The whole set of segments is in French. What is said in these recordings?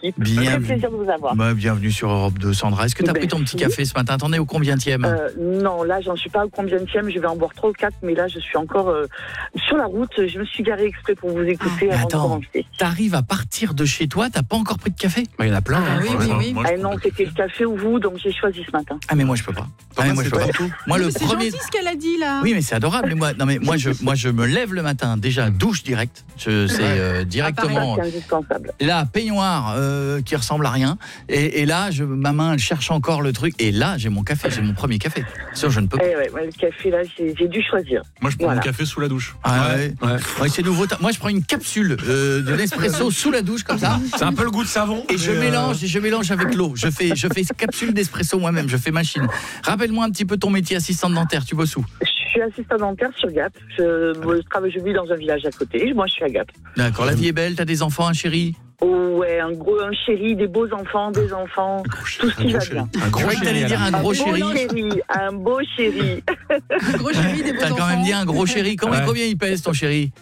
l'équipe. Très plaisir de vous avoir. Bienvenue sur Europe 2, Sandra. Est-ce que tu as pris ton petit café ce matin? T'en es au combienième? Non, là, j'en suis pas au combienième. Je vais en boire 3 ou 4, mais là, je suis encore sur la route. Je me suis garée exprès pour vous écouter avant de commencer. T'arrives à partir de chez toi, t'as pas encore pris de café? Il y en a plein. Oui. Non, c'était le café ou vous, donc j'ai choisi ce matin. Ah, mais moi, je peux pas. Moi, je peux pas. Moi, le c'est premier. gentil ce qu'elle a dit là. Oui, mais c'est adorable. Mais moi, je me lève le matin, déjà douche direct. C'est directement. C'est indispensable. Là, peignoir qui ressemble à rien. Et là, ma main, elle cherche encore le truc. Et là, j'ai mon café, j'ai mon premier café. Ça, je ne peux pas. Le café, là, j'ai dû choisir. Moi, je prends mon café sous la douche. Ouais, c'est nouveau. Moi, je prends une capsule de l'espresso sous la douche, comme ça. C'est un peu le goût de savon. Et je mélange avec l'eau. Je fais capsule d'espresso moi-même. Je fais machine. Rappelle-moi un petit peu ton métier, assistante dentaire. Tu bosses où? Je suis assistante dentaire sur Gap. Je vis dans un village à côté. Moi, je suis à Gap. D'accord. La vie est belle. T'as des enfants, un chéri? Ouais, un chéri, des beaux enfants, des enfants, tout ce qui va bien. Je croyais que t'allais dire un gros chéri. Un beau chéri. Un gros chéri, des beaux enfants. T'as quand même dit un gros chéri. Combien il pèse ton chéri?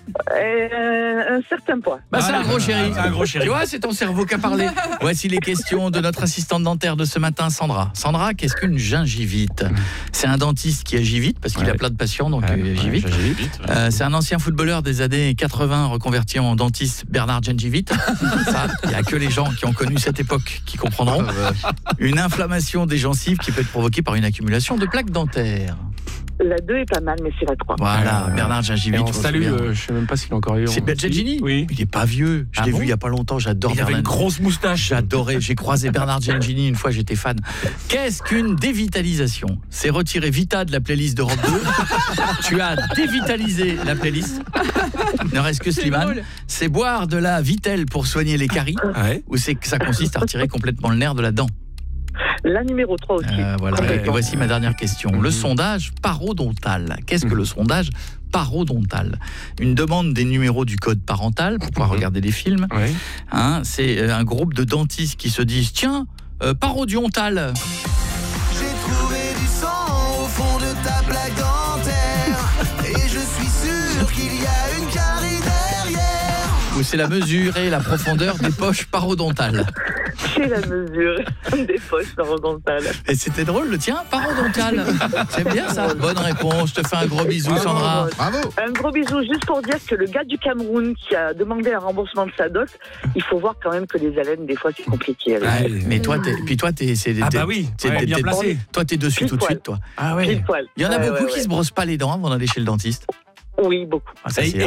Un certain poids. C'est un gros chéri. C'est un gros chéri. Tu vois, c'est ton cerveau qui a parlé. Voici les questions de notre assistante dentaire de ce matin, Sandra. Sandra, qu'est-ce qu'une gingivite? C'est un dentiste qui agit vite parce qu'il a plein de patients, donc il agit vite. C'est un ancien footballeur des années 80 reconverti en dentiste, Bernard Gingivite. Il n'y a que les gens qui ont connu cette époque qui comprendront. Une inflammation des gencives qui peut être provoquée par une accumulation de plaques dentaires. La 2 est pas mal, mais c'est la 3. Voilà, Bernard Gingivite. On salue, je sais même pas s'il est encore vivant. C'est Gingini? Oui. Il est pas vieux. Je l'ai vu il y a pas longtemps, j'adore Bernard. Il avait une grosse moustache. J'adorais, j'ai croisé Bernard Gingini une fois, j'étais fan. Qu'est-ce qu'une dévitalisation? C'est retirer Vita de la playlist d'Europe 2. Tu as dévitalisé la playlist. Il ne reste que Slimane. C'est boire de la Vitelle pour soigner les caries, ou c'est que ça consiste à retirer complètement le nerf de la dent? La numéro 3 aussi. Voilà. Et voici ma dernière question. Le sondage parodontal. Qu'est-ce que le sondage parodontal? Une demande des numéros du code parental pour pouvoir regarder des films. C'est un groupe de dentistes qui se disent tiens, parodiontal. J'ai trouvé du sang au fond de ta plaque dentaire et je suis sûr qu'il y a une carie derrière. Ou c'est la mesure et la profondeur des poches parodontales? C'est la mesure des poches parodontales. Et c'était drôle, le tien, parodontal. C'est bien ça. Bonne réponse. Je te fais un gros bisou, Sandra. Bravo. Un gros bisou, juste pour dire que le gars du Cameroun qui a demandé un remboursement de sa dot, il faut voir quand même que les haleines, des fois, c'est compliqué. Mais toi, t'es bien placé. Toi, t'es dessus tout de suite, toi. Pile poil. Il y en a beaucoup qui se brossent pas les dents avant d'aller chez le dentiste. Oui, beaucoup. Ça, c'est